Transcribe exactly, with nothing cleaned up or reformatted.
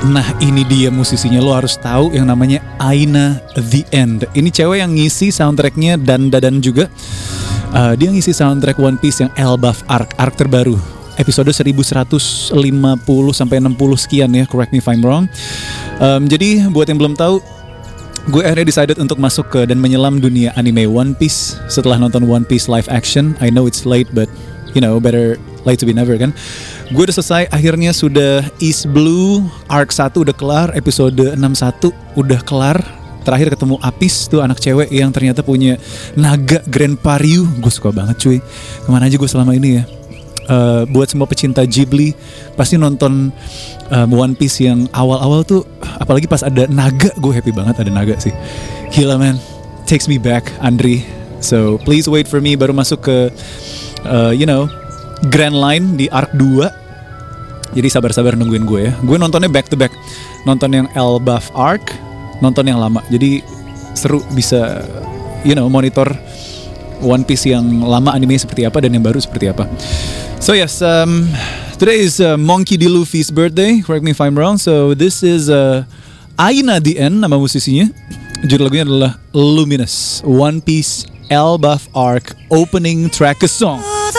Nah ini dia musisinya, lo harus tahu yang namanya Aina The End. Ini cewek yang ngisi soundtracknya dan Dadan juga. uh, Dia ngisi soundtrack One Piece yang Elbaf Arc, arc terbaru, episode seribu seratus lima puluh sampai enam puluh sekian ya, correct me if I'm wrong. um, Jadi buat yang belum tahu, gue akhirnya decided untuk masuk ke dan menyelam dunia anime One Piece setelah nonton One Piece live action. I know it's late but you know, better late to be never kan. Gue udah selesai, akhirnya sudah East Blue Arc satu udah kelar, episode enam puluh satu udah kelar. Terakhir ketemu Apis tuh, anak cewek yang ternyata punya naga Grand Pariu. Gue suka banget cuy, kemana aja gue selama ini ya. Uh, buat semua pecinta Ghibli pasti nonton um, One Piece yang awal-awal tuh, apalagi pas ada naga, gue happy banget ada naga sih. Gila man, takes me back Andri. So please wait for me, baru masuk ke uh, you know, Grand Line di Arc dua. Jadi sabar-sabar nungguin gue ya. Gue nontonnya back to back. Nonton yang Elbaf Arc, nonton yang lama. Jadi seru, bisa you know, monitor One Piece yang lama anime seperti apa dan yang baru seperti apa. So yes, um, today is uh, Monkey D. Luffy's birthday. Correct me if I'm wrong. So this is uh, Aina The End, nama musisinya. Judul lagunya adalah Luminous, One Piece Elbaf Arc opening track song.